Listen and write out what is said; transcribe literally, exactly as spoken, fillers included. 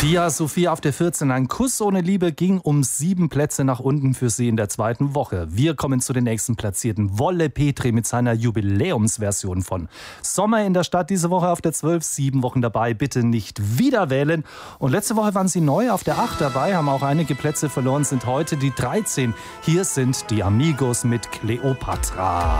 Pia Sophie auf der vierzehn. Ein Kuss ohne Liebe ging um sieben Plätze nach unten für sie in der zweiten Woche. Wir kommen zu den nächsten Platzierten. Wolle Petri mit seiner Jubiläumsversion von Sommer in der Stadt diese Woche auf der zwölf. Sieben Wochen dabei. Bitte nicht wieder wählen. Und letzte Woche waren sie neu auf der acht dabei, haben auch einige Plätze verloren, sind heute die dreizehn. Hier sind die Amigos mit Cleopatra.